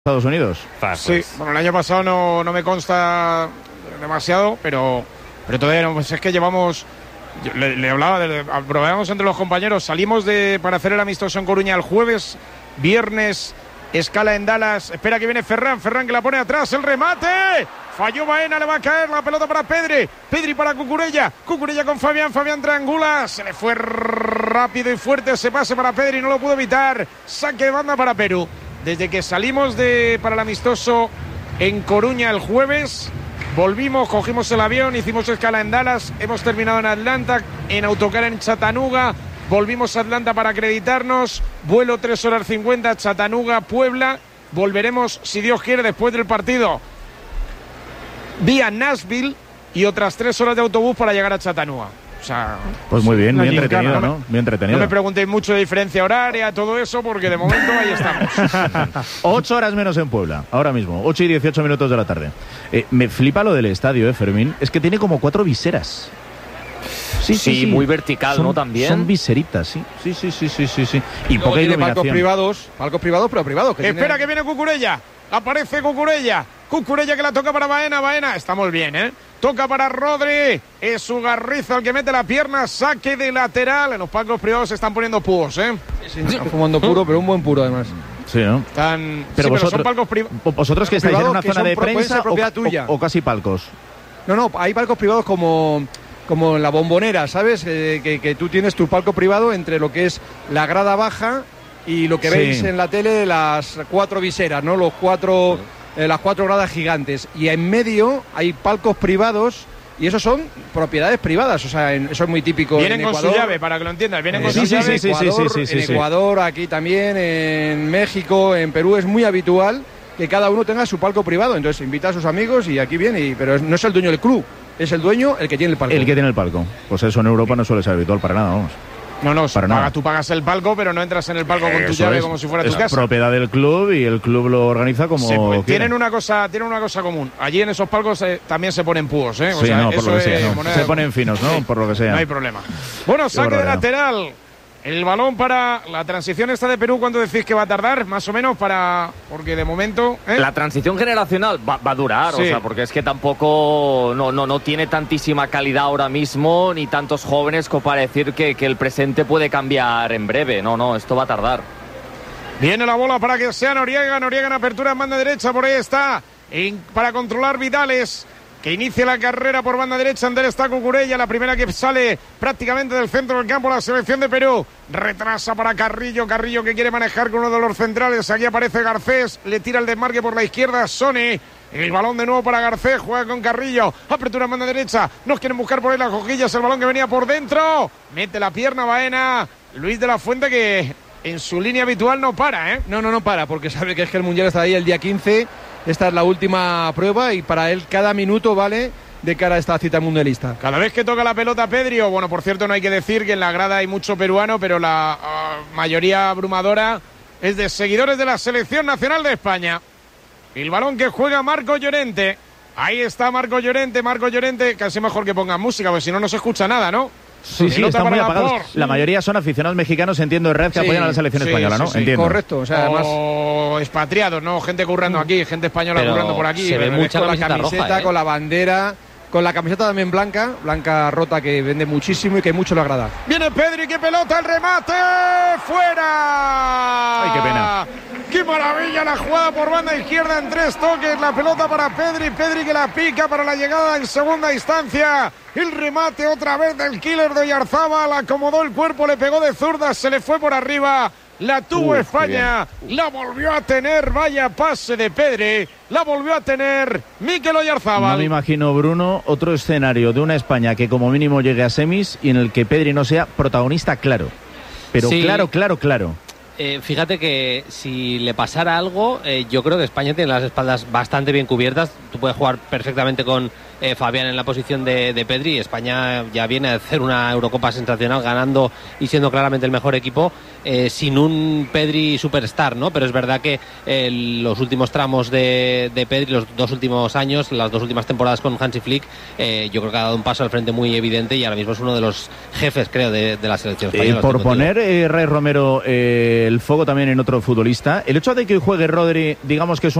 Estados Unidos. Sí, bueno, el año pasado no me consta demasiado, pero todavía no. Pues es que llevamos, le hablaba, probamos entre los compañeros, salimos para hacer el amistoso en Coruña el jueves, viernes escala en Dallas, espera que viene Ferran que la pone atrás, el remate, falló Baena, le va a caer la pelota para Pedri para Cucurella con Fabián triangula, se le fue rápido y fuerte ese pase para Pedri, no lo pudo evitar, saque de banda para Perú. Desde que salimos para el amistoso en Coruña el jueves, volvimos, cogimos el avión, hicimos escala en Dallas, hemos terminado en Atlanta, en autocar en Chattanooga, volvimos a Atlanta para acreditarnos, vuelo 3 horas 50, Chattanooga, Puebla, volveremos, si Dios quiere, después del partido, vía Nashville y otras 3 horas de autobús para llegar a Chattanooga. O sea, pues muy bien, muy entretenido, ¿no? Muy entretenido. No me preguntéis mucho de diferencia horaria, todo eso, porque de momento ahí estamos. 8 horas menos en Puebla, ahora mismo, 8 y 18 minutos de la tarde. Me flipa lo del estadio, Fermín. Es que tiene como 4 viseras. Sí, muy vertical, ¿no? También. Son viseritas, sí. Y poca iluminación. Palcos privados, pero privados. Espera que viene Cucurella. Aparece Cucurella que la toca para Baena. Estamos bien, ¿eh? Toca para Rodri. Es Ugarriza el que mete la pierna. Saque de lateral. En los palcos privados se están poniendo púos, ¿eh? Sí, están fumando puro, pero un buen puro además. Sí, ¿no? Pero son palcos privados. ¿Vosotros que estáis en una zona de prensa tuya. o casi palcos? No, hay palcos privados como en la Bombonera, ¿sabes? Que tú tienes tu palco privado entre lo que es la grada baja y lo que veis en la tele, las 4 viseras, ¿no? Las 4 gradas gigantes. Y en medio hay palcos privados y esos son propiedades privadas. O sea, eso es muy típico. Vienen en con Ecuador, su llave, para que lo entiendas. Vienen con su llave. En Ecuador, aquí también, en México, en Perú es muy habitual que cada uno tenga su palco privado. Entonces invita a sus amigos y aquí viene. Pero no es el dueño del club, es el dueño el que tiene el palco. El que tiene el palco. Pues eso en Europa no suele ser habitual para nada, vamos. No, tú pagas el palco, pero no entras en el palco con tu llave como si fuera tu casa. Es propiedad del club y el club lo organiza como tienen una cosa común. Allí en esos palcos también se ponen púos, ¿eh? Por lo que sea. Se ponen finos, ¿no? Sí, por lo que sea. No hay problema. Bueno, saque de lateral. El balón para la transición esta de Perú, ¿cuánto decís que va a tardar? Más o menos porque de momento... La transición generacional va a durar, sí. O sea, porque es que tampoco no tiene tantísima calidad ahora mismo, ni tantos jóvenes como para decir que el presente puede cambiar en breve. No, esto va a tardar. Viene la bola para que sea Noriega en apertura en banda derecha, por ahí está, para controlar Vidales, que inicia la carrera por banda derecha. Ander está Cucurella, la primera que sale prácticamente del centro del campo, la selección de Perú. Retrasa para Carrillo que quiere manejar con uno de los centrales. Aquí aparece Garcés, le tira el desmarque por la izquierda Sony. El balón de nuevo para Garcés, juega con Carrillo, apertura en banda derecha, nos quieren buscar por ahí las cojillas, el balón que venía por dentro, mete la pierna Baena, Luis de la Fuente, que en su línea habitual no para, ¿eh? No para, porque sabe que es que el Mundial está ahí el día 15. Esta es la última prueba y para él cada minuto vale de cara a esta cita mundialista. Cada vez que toca la pelota Pedri, bueno, por cierto, no hay que decir que en la grada hay mucho peruano, pero la mayoría abrumadora es de seguidores de la Selección Nacional de España. El balón que juega Marco Llorente. Ahí está Marco Llorente, casi mejor que pongan música, porque si no se escucha nada, ¿no? Sí, están muy apagados. La mayoría son aficionados mexicanos, entiendo, de red que apoyan a la selección española, ¿no? Entiendo. Correcto, o sea, además... expatriados, ¿no? Gente currando aquí, gente española currando por aquí. Se ve mucha con la camiseta, roja, con la bandera, con la camiseta también blanca rota, que vende muchísimo y que mucho le agrada. Viene Pedri, qué pelota, el remate, fuera. Ay, qué pena. ¡Qué maravilla la jugada por banda izquierda en 3 toques! La pelota para Pedri que la pica para la llegada en segunda instancia. El remate otra vez del killer de Oyarzábal. Acomodó el cuerpo, le pegó de zurda, se le fue por arriba. La tuvo España, la volvió a tener, vaya pase de Pedri. La volvió a tener Mikel Oyarzábal. No me imagino, Bruno, otro escenario de una España que como mínimo llegue a semis y en el que Pedri no sea protagonista, claro. Pero sí. Claro. Fíjate que si le pasara algo, yo creo que España tiene las espaldas bastante bien cubiertas. Tú puedes jugar perfectamente con Fabián en la posición de Pedri. España ya viene a hacer una Eurocopa sensacional, ganando y siendo claramente el mejor equipo, sin un Pedri superstar, ¿no? Pero es verdad que los últimos tramos de Pedri, los 2 últimos años, las 2 últimas temporadas con Hansi Flick, yo creo que ha dado un paso al frente muy evidente y ahora mismo es uno de los jefes, creo, de la selección española. Por poner, Ray Romero, el foco también en otro futbolista, el hecho de que juegue Rodri, digamos que es